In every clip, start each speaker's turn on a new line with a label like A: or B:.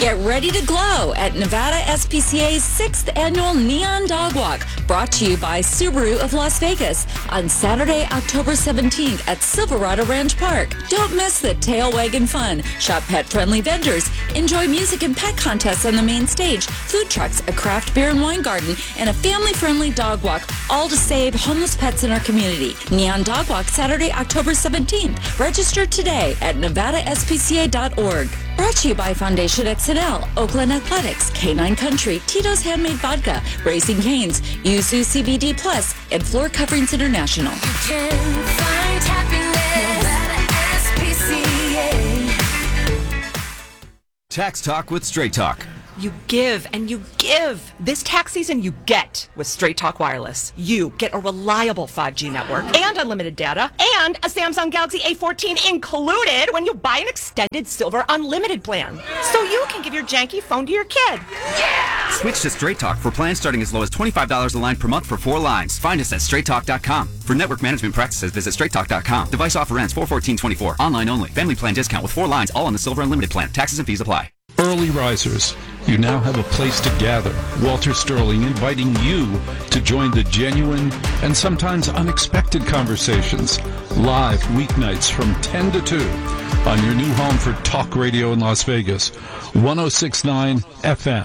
A: Get ready to glow at Nevada SPCA's 6th Annual Neon Dog Walk, brought to you by Subaru of Las Vegas on Saturday, October 17th at Silverado Ranch Park. Don't miss the tail wagging fun. Shop pet-friendly vendors. Enjoy music and pet contests on the main stage, food trucks, a craft beer and wine garden, and a family-friendly dog walk, all to save homeless pets in our community. Neon Dog Walk, Saturday, October 17th. Register today at nevadaspca.org. Brought to you by Foundation XNL, Oakland Athletics, Canine Country, Tito's Handmade Vodka, Raising Cane's, Yuzu CBD Plus, and Floor Coverings International.
B: You can find happiness, Nevada SPCA.
C: Tax Talk with Straight Talk.
D: You give and you give. This tax season, you get with Straight Talk Wireless. You get a reliable 5G network and unlimited data and a Samsung Galaxy A14 included when you buy an extended Silver Unlimited plan. So you can give your janky phone to your kid. Yeah!
C: Switch to Straight Talk for plans starting as low as $25 a line per month for 4 lines. Find us at straighttalk.com. For network management practices, visit straighttalk.com. Device offer ends 4/14/24. Online only. Family plan discount with 4 lines, all on the Silver Unlimited plan. Taxes and fees apply.
E: Early risers, you now have a place to gather. Walter Sterling inviting you to join the genuine and sometimes unexpected conversations. Live weeknights from 10 to 2 on your new home for talk radio in Las Vegas, 106.9 FM.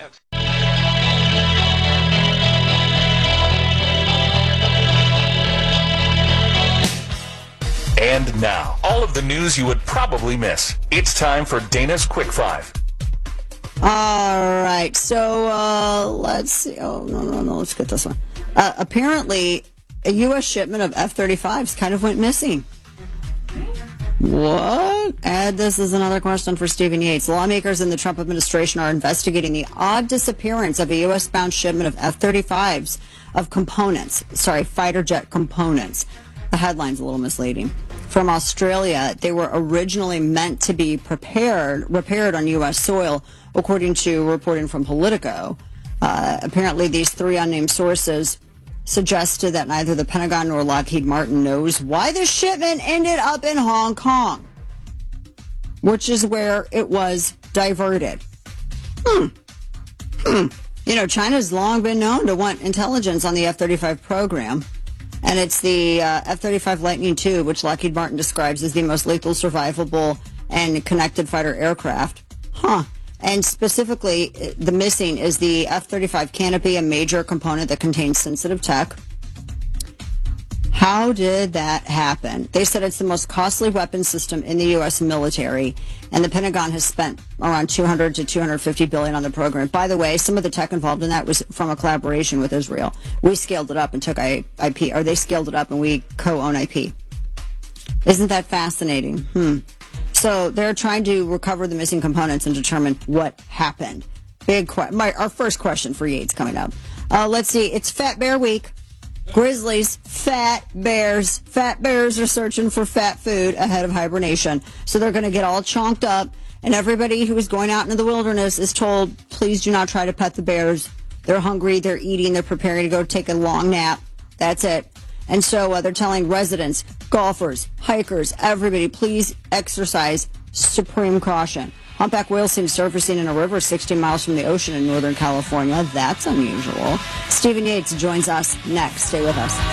F: And now, all of the news you would probably miss. It's time for Dana's Quick 5.
G: All right, so let's see. Oh, no, let's get this one. Apparently, a U.S. shipment of F-35s kind of went missing. What? And this is another question for Stephen Yates. Lawmakers in the Trump administration are investigating the odd disappearance of a U.S.-bound shipment of F-35s of components. Sorry, fighter jet components. The headline's a little misleading. From Australia, they were originally meant to be repaired on U.S. soil, according to reporting from Politico. Apparently, these 3 unnamed sources suggested that neither the Pentagon nor Lockheed Martin knows why the shipment ended up in Hong Kong, which is where it was diverted. You know, China's long been known to want intelligence on the F-35 program. And it's the F-35 Lightning II, which Lockheed Martin describes as the most lethal, survivable, and connected fighter aircraft. And specifically, the missing is the F-35 canopy, a major component that contains sensitive tech. How did that happen? They said it's the most costly weapon system in the U.S. military, and the Pentagon has spent around $200 to $250 billion on the program. By the way, some of the tech involved in that was from a collaboration with Israel. We scaled it up and took IP, or they scaled it up and we co-own IP. Isn't that fascinating? So they're trying to recover the missing components and determine what happened. Our first question for Yates coming up. Let's see. It's Fat Bear Week. Grizzlies, fat bears. Fat bears are searching for fat food ahead of hibernation. So they're going to get all chonked up, and everybody who is going out into the wilderness is told, please do not try to pet the bears. They're hungry, they're eating, they're preparing to go take a long nap. That's it. And so they're telling residents, golfers, hikers, everybody, please exercise supreme caution. Humpback whales seen surfacing in a river 60 miles from the ocean in Northern California. That's unusual. Stephen Yates joins us next. Stay with us.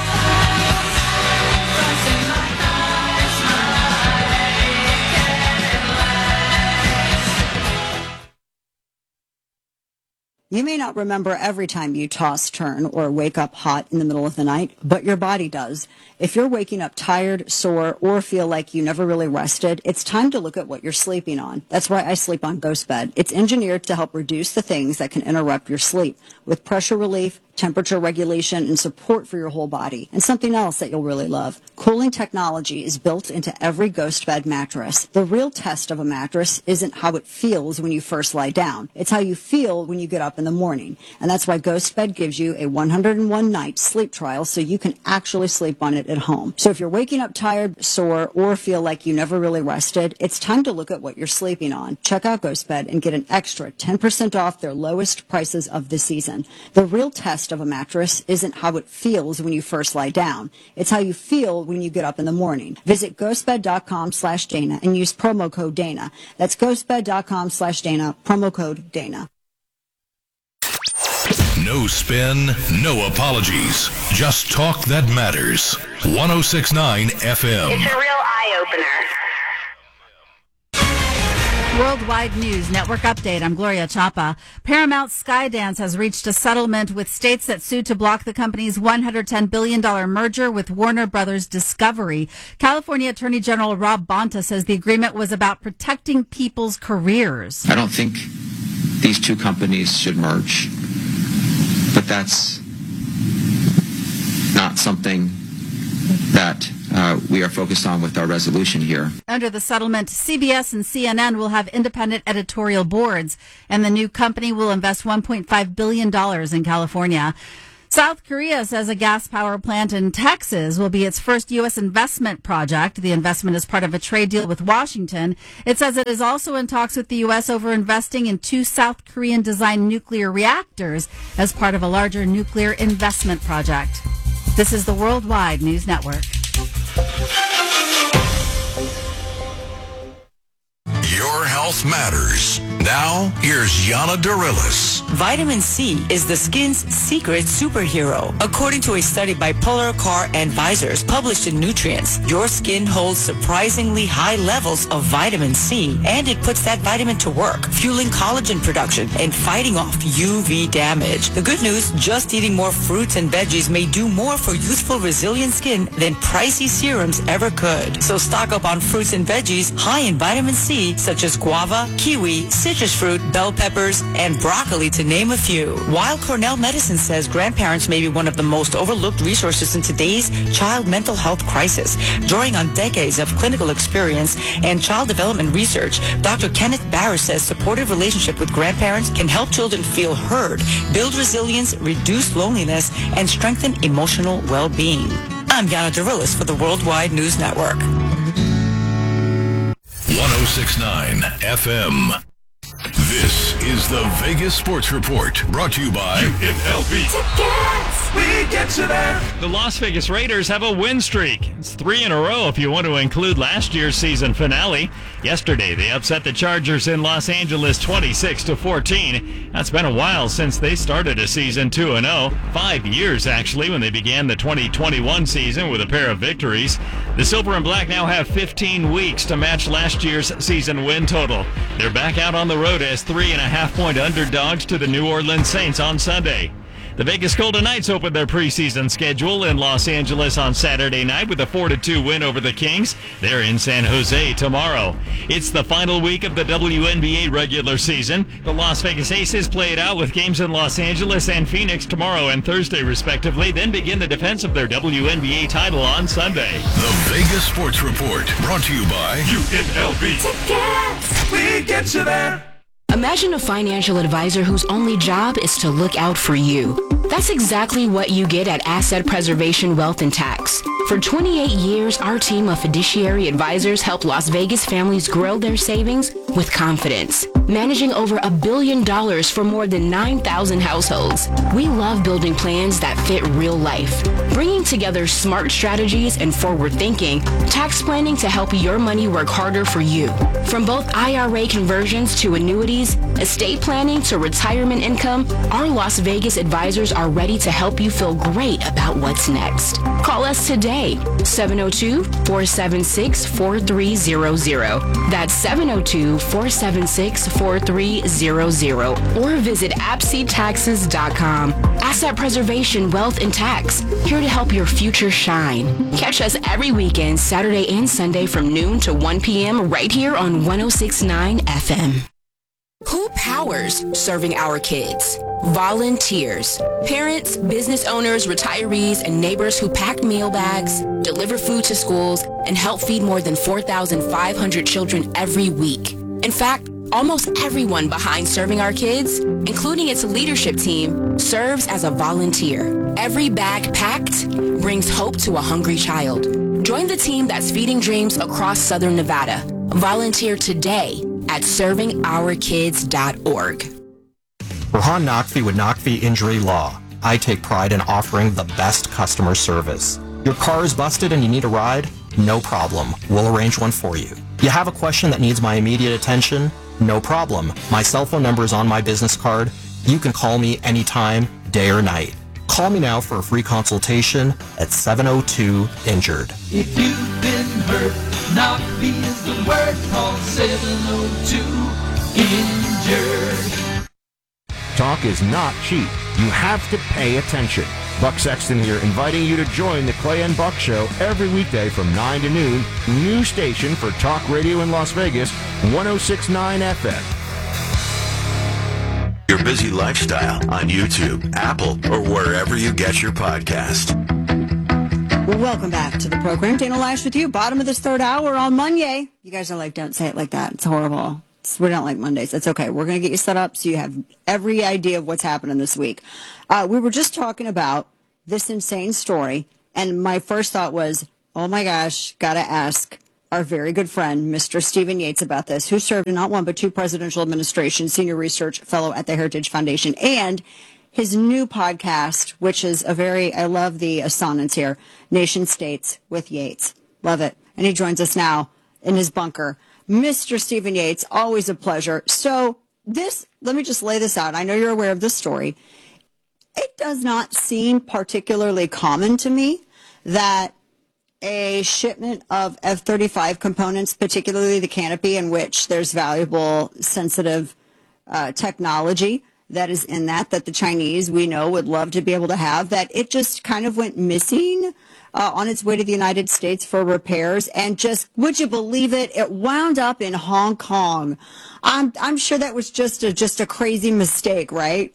G: You may not remember every time you toss, turn, or wake up hot in the middle of the night, but your body does. If you're waking up tired, sore, or feel like you never really rested, it's time to look at what you're sleeping on. That's why I sleep on Ghost Bed. It's engineered to help reduce the things that can interrupt your sleep with pressure relief, temperature regulation, and support for your whole body. And something else that you'll really love. Cooling technology is built into every Ghost Bed mattress. The real test of a mattress isn't how it feels when you first lie down. It's how you feel when you get up in the morning. And that's why Ghost Bed gives you a 101-night sleep trial so you can actually sleep on it at home. So if you're waking up tired, sore, or feel like you never really rested, it's time to look at what you're sleeping on. Check out Ghost Bed and get an extra 10% off their lowest prices of the season. The real test best of a mattress isn't how it feels when you first lie down. It's how you feel when you get up in the morning. Visit ghostbed.com/Dana and use promo code Dana. That's ghostbed.com/Dana, promo code Dana.
H: No spin, no apologies. Just talk that matters. 106.9 FM.
I: It's a real eye-opener.
J: Worldwide News Network update. I'm Gloria Chapa. Paramount Skydance has reached a settlement with states that sued to block the company's $110 billion merger with Warner Brothers Discovery. California Attorney General Rob Bonta says the agreement was about protecting people's careers.
K: I don't think these two companies should merge, but that's not something that we are focused on with our resolution here.
J: Under the settlement, CBS and CNN will have independent editorial boards, and the new company will invest $1.5 billion in California. South Korea says a gas power plant in Texas will be its first U.S. investment project. The investment is part of a trade deal with Washington. It says it is also in talks with the U.S. over investing in 2 South Korean-designed nuclear reactors as part of a larger nuclear investment project. This is the Worldwide News Network.
H: Your health matters. Now, here's Yana Darilis.
L: Vitamin C is the skin's secret superhero. According to a study by Polar Car Advisors published in Nutrients, your skin holds surprisingly high levels of vitamin C, and it puts that vitamin to work, fueling collagen production and fighting off UV damage. The good news, just eating more fruits and veggies may do more for youthful, resilient skin than pricey serums ever could. So stock up on fruits and veggies high in vitamin C, such as guava, kiwi, citrus fruit, bell peppers, and broccoli, to name a few. While Cornell Medicine says grandparents may be one of the most overlooked resources in today's child mental health crisis, drawing on decades of clinical experience and child development research, Dr. Kenneth Barris says supportive relationship with grandparents can help children feel heard, build resilience, reduce loneliness, and strengthen emotional well-being. I'm Yana Darilis for the Worldwide News Network.
H: 106.9 FM. This is the Vegas Sports Report, brought to you by UNLV.
F: We get you there.
M: The Las Vegas Raiders have a win streak. It's 3 in a row if you want to include last year's season finale. Yesterday, they upset the Chargers in Los Angeles 26-14. That's been a while since they started a season 2-0. 5 years, actually, when they began the 2021 season with a pair of victories. The Silver and Black now have 15 weeks to match last year's season win total. They're back out on the road as 3.5-point underdogs to the New Orleans Saints on Sunday. The Vegas Golden Knights opened their preseason schedule in Los Angeles on Saturday night with a 4-2 win over the Kings. They're in San Jose tomorrow. It's the final week of the WNBA regular season. The Las Vegas Aces play it out with games in Los Angeles and Phoenix tomorrow and Thursday, respectively, then begin the defense of their WNBA title on Sunday.
H: The Vegas Sports Report, brought to you by UNLV.
F: We get you there.
N: Imagine a financial advisor whose only job is to look out for you. That's exactly what you get at Asset Preservation Wealth and Tax. For 28 years, our team of fiduciary advisors help Las Vegas families grow their savings with confidence, managing over $1 billion for more than 9,000 households. We love building plans that fit real life, bringing together smart strategies and forward thinking, tax planning to help your money work harder for you. From both IRA conversions to annuities, estate planning to retirement income, our Las Vegas advisors are ready to help you feel great about what's next. Call us today, 702-476-4300. That's 702-476-4300. Or visit AppSeataxes.com. Asset Preservation Wealth and Tax, here to help your future shine. Catch us every weekend, Saturday and Sunday from noon to 1 p.m. right here on 106.9 FM. Who powers serving our kids? Volunteers. Parents, business owners, retirees, and neighbors who pack meal bags, deliver food to schools, and help feed more than 4,500 children every week. In fact, almost everyone behind Serving Our Kids, including its leadership team, serves as a volunteer. Every bag packed brings hope to a hungry child. Join the team that's feeding dreams across Southern Nevada. Volunteer today at ServingOurKids.org.
O: Rohan Naqvi with Naqvi Injury Law.
I: I take pride in offering the best customer service. Your car is busted and you need a ride? No problem. We'll arrange one for you. You have a question that needs my immediate attention? No problem. My cell phone number is on my business card. You can call me anytime, day or night. Call me now for a free consultation at 702-INJURED.
O: If you've been hurt, knock me is the word. Call 702-INJURED.
P: Talk is not cheap. You have to pay attention. Buck Sexton here, inviting you to join the Clay and Buck Show every weekday from 9 to noon. New station for talk radio in Las Vegas, 106.9 FM.
H: Your busy lifestyle on YouTube, Apple, or wherever you get your podcast.
G: Welcome back to the program. Dana Lash with you. Bottom of this third hour on Monday. You guys are like, don't say it like that. It's horrible. We don't like Mondays. That's okay. We're going to get you set up so you have every idea of what's happening this week. We were just talking about this insane story, and my first thought was, oh my gosh, got to ask our very good friend, Mr. Stephen Yates, about this, who served in not one but two presidential administrations, senior research fellow at the Heritage Foundation, and his new podcast, which is I love the assonance here, Nation States with Yates. Love it. And he joins us now in his bunker. Mr. Stephen Yates, always a pleasure. So let me just lay this out. I know you're aware of this story. It does not seem particularly common to me that a shipment of F-35 components, particularly the canopy, in which there's valuable, sensitive technology that is in that the Chinese, we know, would love to be able to have, that it just kind of went missing on its way to the United States for repairs, and just, would you believe it, it wound up in Hong Kong. I'm sure that was just a crazy mistake, right?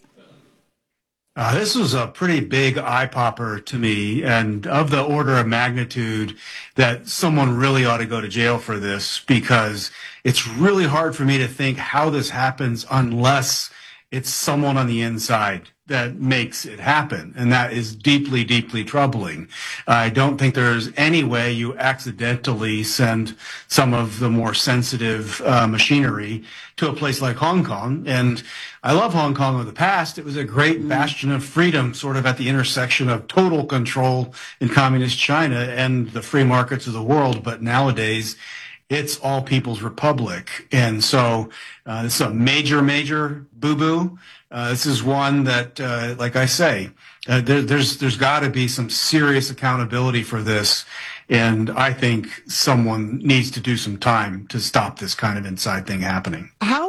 Q: This was a pretty big eye popper to me, and of the order of magnitude that someone really ought to go to jail for this, because it's really hard for me to think how this happens unless it's someone on the inside that makes it happen. And that is deeply, deeply troubling. I don't think there's any way you accidentally send some of the more sensitive machinery to a place like Hong Kong. And I love Hong Kong of the past. It was a great bastion of freedom, sort of at the intersection of total control in communist China and the free markets of the world. But nowadays, it's all People's Republic. And so this is a major, major boo-boo. This is one that, like I say, there's got to be some serious accountability for this. And I think someone needs to do some time to stop this kind of inside thing happening.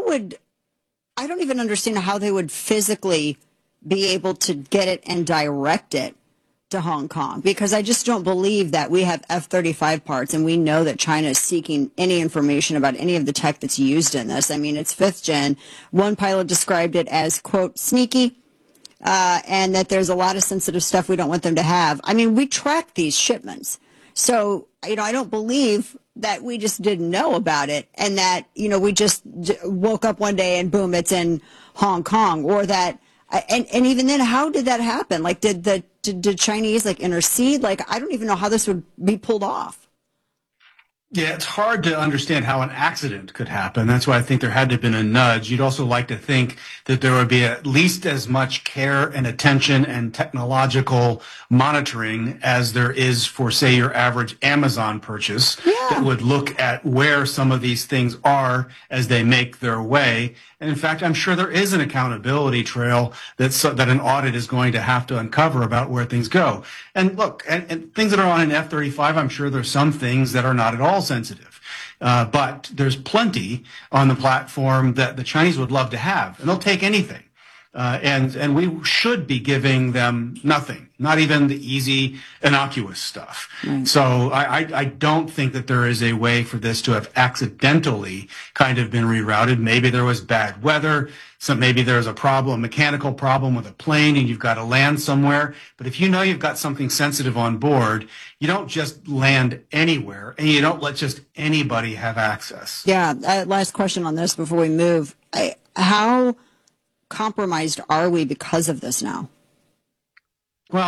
G: I don't even understand how they would physically be able to get it and direct it to Hong Kong, because I just don't believe that we have F-35 parts and we know that China is seeking any information about any of the tech that's used in this. I mean, it's 5th gen. One pilot described it as, quote, sneaky, and that there's a lot of sensitive stuff we don't want them to have. I mean, we track these shipments. So, I don't believe that we just didn't know about it and that, we just woke up one day and boom, it's in Hong Kong, or that, and even then, how did that happen? Like, did Chinese intercede? I don't even know how this would be pulled off.
Q: Yeah, it's hard to understand how an accident could happen. That's why I think there had to have been a nudge. You'd also like to think that there would be at least as much care and attention and technological monitoring as there is for, say, your average Amazon purchase, that would look at where some of these things are as they make their way. And in fact, I'm sure there is an accountability trail that an audit is going to have to uncover about where things go. And look, and things that are on an F-35, I'm sure there's some things that are not at all sensitive. But there's plenty on the platform that the Chinese would love to have, and they'll take anything. And we should be giving them nothing, not even the easy, innocuous stuff. Right. So I don't think that there is a way for this to have accidentally kind of been rerouted. Maybe there was bad weather. So maybe there's a mechanical problem with a plane and you've got to land somewhere. But if you know you've got something sensitive on board, you don't just land anywhere and you don't let just anybody have access.
G: Yeah. Last question on this before we move. How compromised are we because of this now?
Q: Well,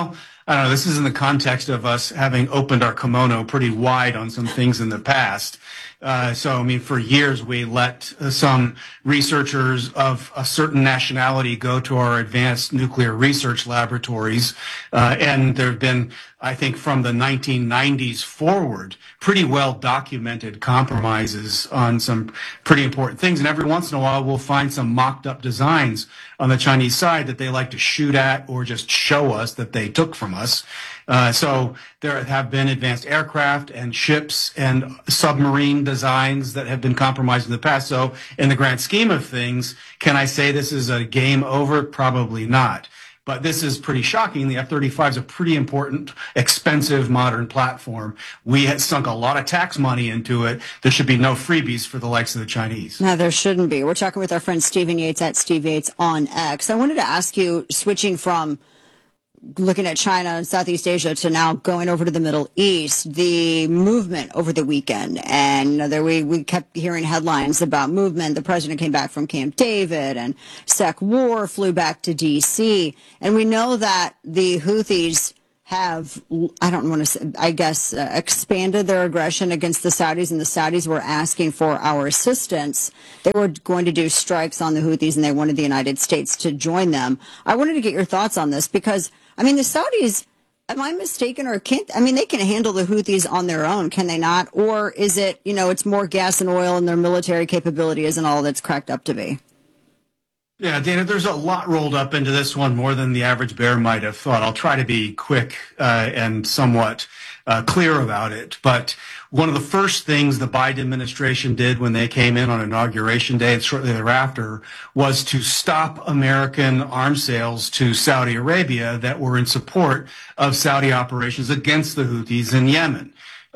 Q: I don't know, this is in the context of us having opened our kimono pretty wide on some things in the past. So, I mean, for years we let some researchers of a certain nationality go to our advanced nuclear research laboratories. And there have been, I think, from the 1990s forward, pretty well documented compromises on some pretty important things. And every once in a while we'll find some mocked up designs on the Chinese side that they like to shoot at or just show us that they took from us. So there have been advanced aircraft and ships and submarine designs that have been compromised in the past. So in the grand scheme of things, can I say this is a game over? Probably not. But this is pretty shocking. The F-35 is a pretty important, expensive, modern platform. We had sunk a lot of tax money into it. There should be no freebies for the likes of the Chinese.
G: No, there shouldn't be. We're talking with our friend Stephen Yates at Steve Yates on X. I wanted to ask you, switching from looking at China and Southeast Asia to now going over to the Middle East, the movement over the weekend. And there we kept hearing headlines about movement. The president came back from Camp David and Sec War flew back to D.C. And we know that the Houthis have, I don't want to say, I guess, expanded their aggression against the Saudis, and the Saudis were asking for our assistance. They were going to do strikes on the Houthis, and they wanted the United States to join them. I wanted to get your thoughts on this because, I mean, the Saudis, am I mistaken, or they can handle the Houthis on their own, can they not? Or is it, it's more gas and oil and their military capability isn't all that's cracked up to be?
Q: Yeah, Dana, there's a lot rolled up into this one, more than the average bear might have thought. I'll try to be quick and somewhat clear about it. But one of the first things the Biden administration did when they came in on Inauguration Day and shortly thereafter was to stop American arms sales to Saudi Arabia that were in support of Saudi operations against the Houthis in Yemen.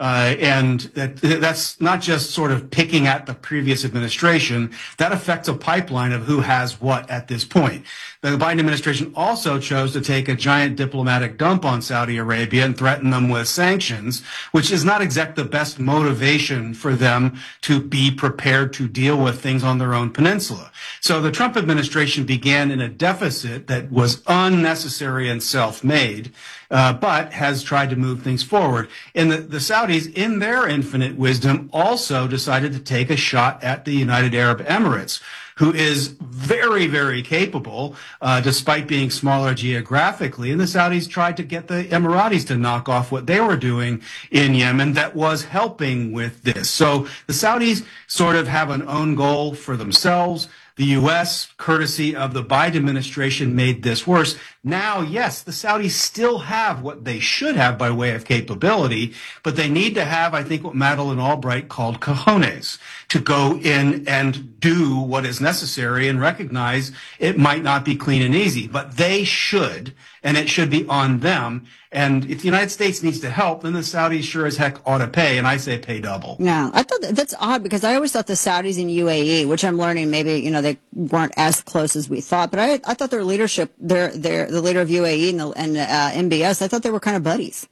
Q: And that's not just sort of picking at the previous administration. That affects a pipeline of who has what at this point. The Biden administration also chose to take a giant diplomatic dump on Saudi Arabia and threaten them with sanctions, which is not exactly the best motivation for them to be prepared to deal with things on their own peninsula. So the Trump administration began in a deficit that was unnecessary and self-made, but has tried to move things forward. And the Saudis, in their infinite wisdom, also decided to take a shot at the United Arab Emirates, who is very, very capable, despite being smaller geographically. And the Saudis tried to get the Emiratis to knock off what they were doing in Yemen that was helping with this. So the Saudis sort of have an own goal for themselves. The U.S., courtesy of the Biden administration, made this worse. Now, yes, the Saudis still have what they should have by way of capability, but they need to have, I think, what Madeleine Albright called cojones, to go in and do what is necessary and recognize it might not be clean and easy, but they should, and it should be on them. And if the United States needs to help, then the Saudis sure as heck ought to pay, and I say pay double.
G: Yeah, I thought that's odd because I always thought the Saudis in UAE, which I'm learning maybe, they weren't as close as we thought, but I thought their leadership, the leader of UAE and MBS, I thought they were kind of buddies.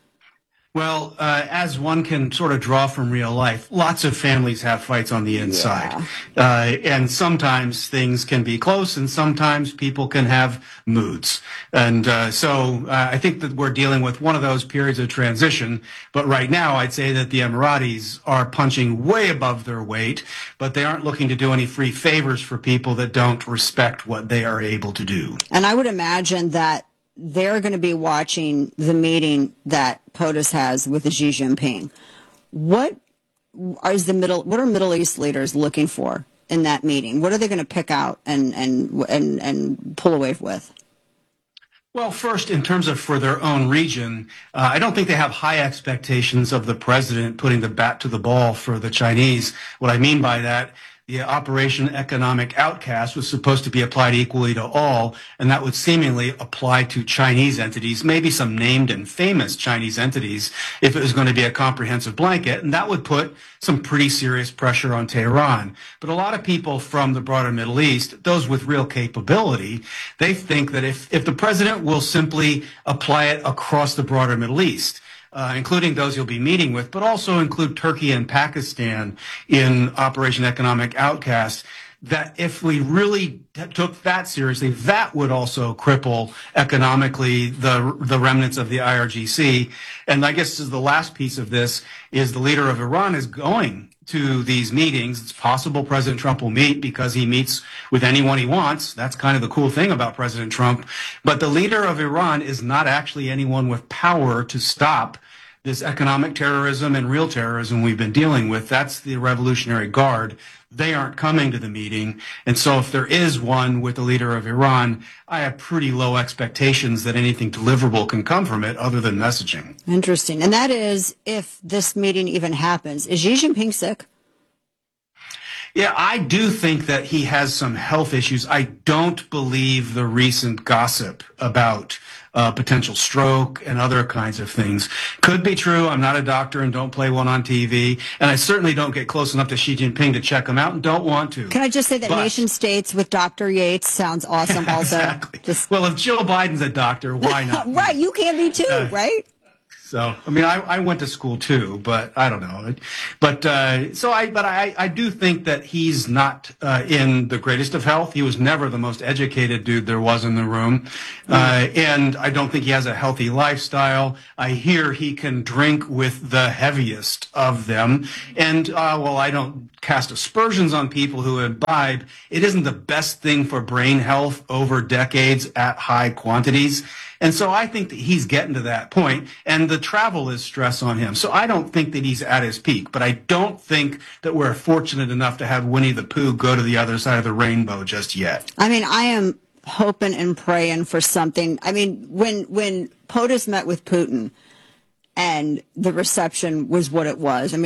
Q: Well, as one can sort of draw from real life, lots of families have fights on the inside. Yeah. And sometimes things can be close and sometimes people can have moods. And so I think that we're dealing with one of those periods of transition. But right now, I'd say that the Emiratis are punching way above their weight, but they aren't looking to do any free favors for people that don't respect what they are able to do.
G: And I would imagine that they're going to be watching the meeting that POTUS has with Xi Jinping. What are Middle East leaders looking for in that meeting? What are they going to pick out and pull away with?
Q: Well, first, in terms of for their own region, I don't think they have high expectations of the president putting the bat to the ball for the Chinese. What I mean by that, the Operation Economic Outcast was supposed to be applied equally to all, and that would seemingly apply to Chinese entities, maybe some named and famous Chinese entities, if it was going to be a comprehensive blanket, and that would put some pretty serious pressure on Tehran. But a lot of people from the broader Middle East, those with real capability, they think that if the president will simply apply it across the broader Middle East, including those you'll be meeting with, but also include Turkey and Pakistan in Operation Economic Outcast, that if we really took that seriously, that would also cripple economically the remnants of the IRGC. And I guess the last piece of this is the leader of Iran is going to these meetings. It's possible President Trump will meet because he meets with anyone he wants. That's kind of the cool thing about President Trump. But the leader of Iran is not actually anyone with power to stop this economic terrorism and real terrorism we've been dealing with. That's the Revolutionary Guard. They aren't coming to the meeting. And so if there is one with the leader of Iran, I have pretty low expectations that anything deliverable can come from it other than messaging.
G: Interesting. And that is, if this meeting even happens, is Xi Jinping sick?
Q: Yeah, I do think that he has some health issues. I don't believe the recent gossip about potential stroke and other kinds of things. Could be true. I'm not a doctor and don't play one on TV. And I certainly don't get close enough to Xi Jinping to check him out and don't want to.
G: Can I just say that Nation States with Dr. Yates sounds awesome also?
Q: Exactly. Well, if Joe Biden's a doctor, why not?
G: Right, you can be too, right?
Q: So, I mean, I went to school too, but I don't know. But I do think that he's not in the greatest of health. He was never the most educated dude there was in the room. And I don't think he has a healthy lifestyle. I hear he can drink with the heaviest of them. And while I don't cast aspersions on people who imbibe, it isn't the best thing for brain health over decades at high quantities. And so I think that he's getting to that point, and the travel is stress on him. So I don't think that he's at his peak, but I don't think that we're fortunate enough to have Winnie the Pooh go to the other side of the rainbow just yet.
G: I mean, I am hoping and praying for something. I mean, when POTUS met with Putin and the reception was what it was, I mean,